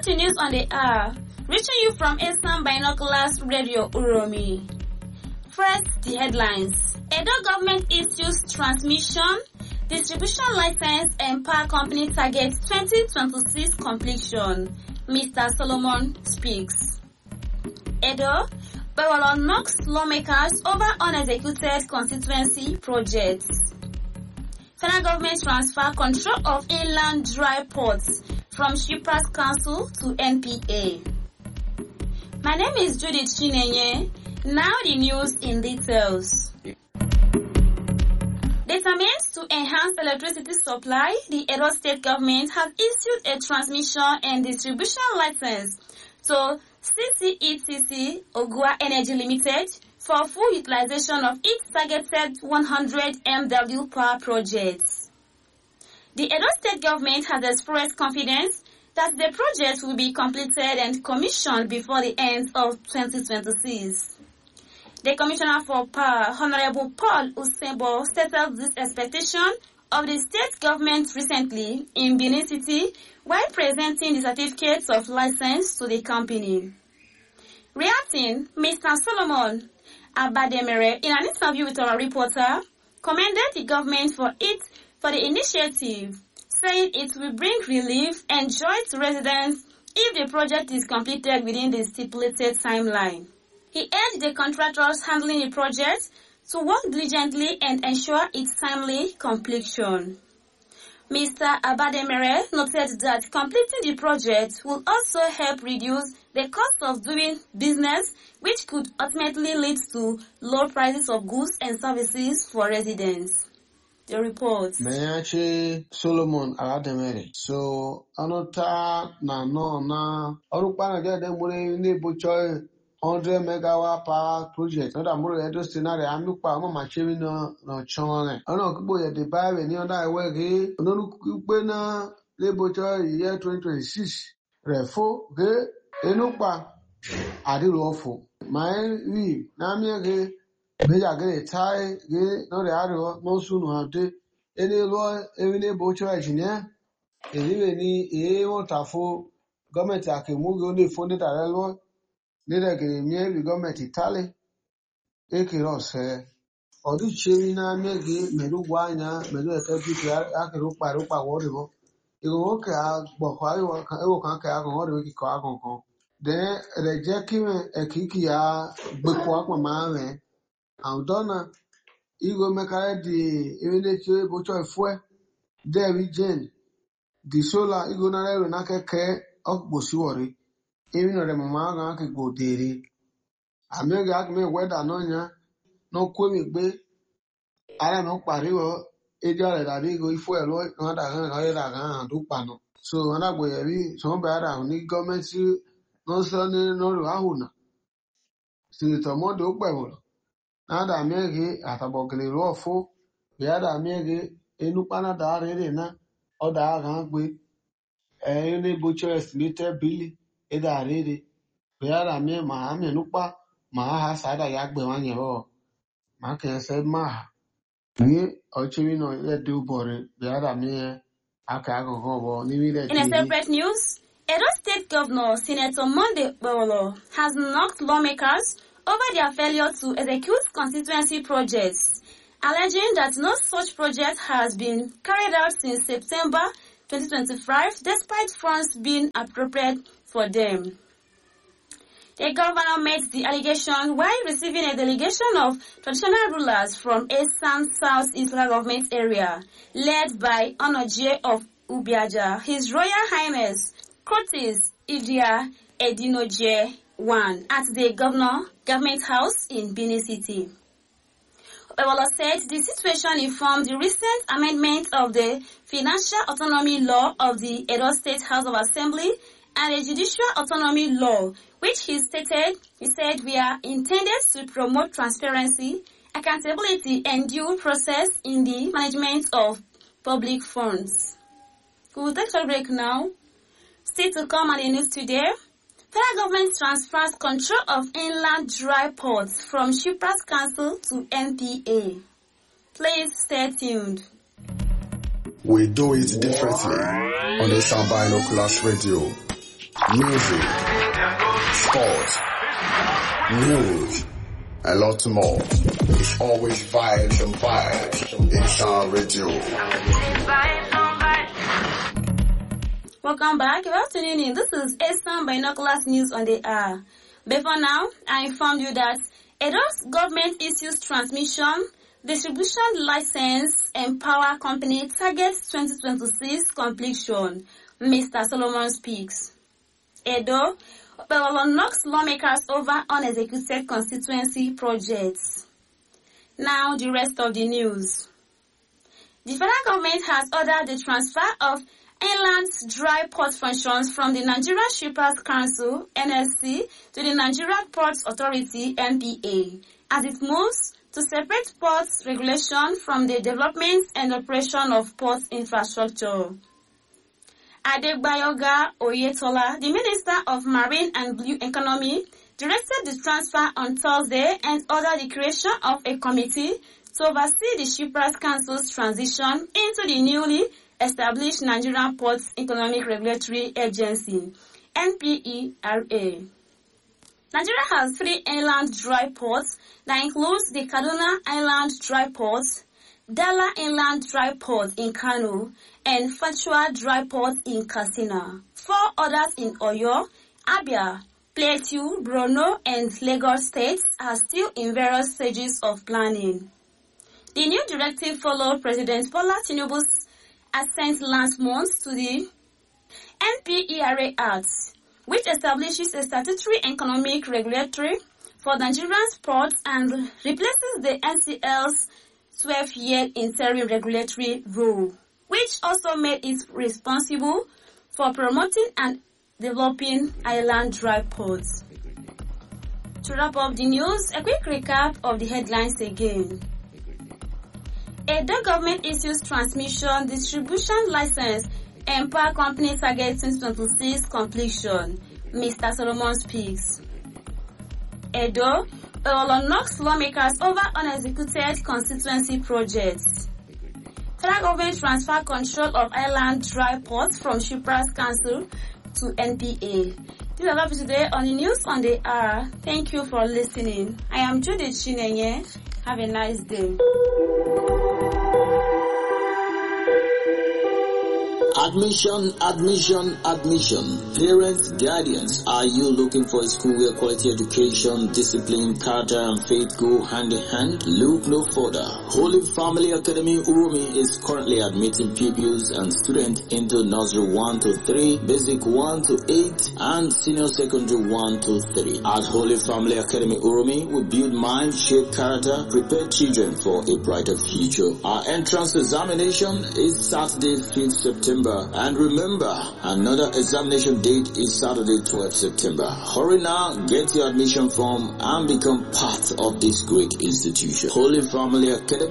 got the news on the hour, reaching you from Eastern Binoculars Radio Uromi. First, the headlines. Edo government issues transmission, distribution license and power company targets 2026 completion. Mr. Solomon speaks. Edo, Bewolo knocks lawmakers over unexecuted constituency projects. Federal government transfer control of inland dry ports from Shippers Council to NPA. My name is Judith Chinenye. Now the news in details. Determined to enhance electricity supply, the Edo State government has issued a transmission and distribution license to CCETC Ogua Energy Limited for full utilization of its targeted 100 MW power projects. The Edo State government has expressed confidence that the project will be completed and commissioned before the end of 2026. The Commissioner for Power, Honorable Paul Usembo, stated this expectation of the state government recently in Benin City while presenting the certificates of license to the company. Reacting, Mr. Solomon Abademere, in an interview with our reporter, commended the government for the initiative, saying it will bring relief and joy to residents if the project is completed within the stipulated timeline. He urged the contractors handling the project to work diligently and ensure its timely completion. Mr. Abademere noted that completing the project will also help reduce the cost of doing business, which could ultimately lead to low prices of goods and services for residents. The report. Meyachi Solomon Abademere. So, anota na no na orukpa na de mure ni bucho 100 megawatt power project. Not a more Edo scenario. I'm look for my chimney no chone. I know people at the bar when you're not work here. No look na labor year 2026. Refo ge enupa adi lawful. My we na me ge beja ge tie ge no the aro no soon have de any law every labor engineer. Anyway ni wonderful government akemu only funded a law. Nida ke mi government Italy ekiros odu cheri na mege meru gwanya meru ekebi akiru parupa woribo igo ke agboko ayo kan ke agon woribo ki ko agon kan de rejeki me ekiki ya gbeko apon ma re awdona igo mekare di ewele che bocho efue de region di solar igo na re na keke ogbosi wori even though the mama can go dairy, I may get me weather no ya, no quimmy be. I don't know, Pario, Eja that I go if we're not a do pano. So, when I go heavy, some bad, I need government no son, no Rahuna. See the Tomodo Pebble. Now that I make it at a bogly lawful, the other make it in Lupana Darena or the Agangwe, any butcher estimated Billy. Eda rede beara me ma me nupa ma ha sada yagbe wanyeho ma ke se ma ni ochiwi no le do bore beara me aka agogo ni wi le. In a separate news, Edo State Governor Senator Monday Bewolo has knocked lawmakers over their failure to execute constituency projects, alleging that no such project has been carried out since September 2025 despite funds being appropriated for them. The governor made the allegation while receiving a delegation of traditional rulers from Eastern Southeast government area, led by Onoje of Ubiaja, His Royal Highness Curtis Idia Edinoje I, at the government house in Benin City. Bewolo said the situation informed the recent amendment of the Financial Autonomy Law of the Edo State House of Assembly and the Judicial Autonomy Law, which he said we are intended to promote transparency, accountability, and due process in the management of public funds. We will take a break now. Still to come on the news today, federal government transfers control of inland dry ports from Shippers Council to NPA. Please stay tuned. We do it differently on the Eastern Binoculars Radio. music, sports, news, a lot more. It's always vibes and vibes in Sound Radio. Welcome back. You're tuning in. This is Eastern Binoculars News on the Air. Before now, I informed you that Edo's government issues transmission, distribution license and power company targets 2026 completion. Mr. Solomon speaks. Edo knocks lawmakers over unexecuted constituency projects. Now the rest of the news. The federal government has ordered the transfer of inland dry port functions from the Nigeria Shippers Council (NSC) to the Nigeria Ports Authority (NPA) as it moves to separate ports regulation from the development and operation of port infrastructure. Adegbayoga Oyetola, the Minister of Marine and Blue Economy, directed the transfer on Thursday and ordered the creation of a committee to oversee the Shippers Council's transition into the newly established Nigerian Ports Economic Regulatory Agency, NPERA. Nigeria has 3 inland dry ports that includes the Kaduna Inland Dry Port, Dala Inland Dry Port in Kano, and Fachua Dry Port in Katsina. 4 others in Oyo, Abia, Plateau, Borno, and Lagos states are still in various stages of planning. The new directive followed President Bola Tinubu's assent last month to the NPERA Act, which establishes a statutory economic regulatory for Nigerian ports and replaces the NCL's 12-year interim regulatory rule, which also made it responsible for promoting and developing island dry ports. To wrap up the news, a quick recap of the headlines again. Edo government issues transmission, distribution license, and power company target 2026 completion. Mr. Solomon speaks. Edo knocks lawmakers over unexecuted constituency projects. Federal government transfer control of island dry ports from Shippers Council to NPA. This is all for today on the News on the Hour. Thank you for listening. I am Judith Chinenye. Have a nice day. Admission. Parents, guardians, are you looking for a school where quality education, discipline, character, and faith go hand in hand? Look no further. Holy Family Academy Urumi is currently admitting pupils and students into nursery 1 to 3, basic 1 to 8, and senior secondary 1 to 3. At Holy Family Academy Urumi, we build mind, shape character, prepare children for a brighter future. Our entrance examination is Saturday, 5th September. And remember, another examination date is Saturday, 12th September. Hurry now, get your admission form and become part of this great institution. Holy Family Academy